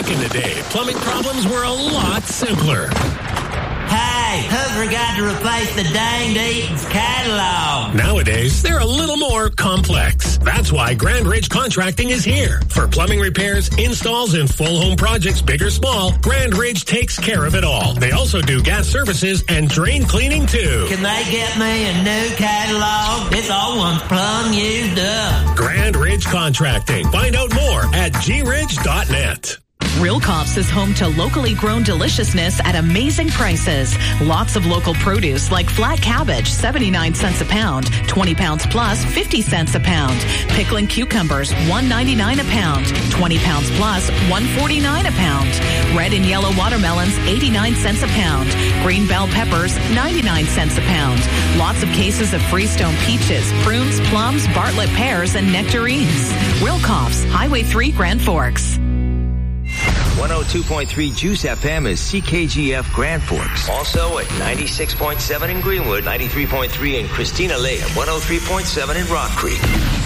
Back in the day, plumbing problems were a lot simpler. Hey, who forgot to replace the danged Eaton's catalog? Nowadays, they're a little more complex. That's why Grand Ridge Contracting is here. For plumbing repairs, installs, and full home projects, big or small, Grand Ridge takes care of it all. They also do gas services and drain cleaning, too. Can they get me a new catalog? This old one's plumb used up. Grand Ridge Contracting. Find out more at gridge.net. Real Cops is home to locally grown deliciousness at amazing prices. Lots of local produce like flat cabbage, 79 cents a pound, 20 pounds plus, 50 cents a pound. Pickling cucumbers, $1.99 a pound, 20 pounds plus, $1.49 a pound. Red and yellow watermelons, 89 cents a pound. Green bell peppers, 99 cents a pound. Lots of cases of Freestone peaches, prunes, plums, Bartlett pears, and nectarines. Real Cops, Highway 3, Grand Forks. 102.3 Juice FM is CKGF Grand Forks. Also at 96.7 in Greenwood, 93.3 in Christina Lake, and 103.7 in Rock Creek.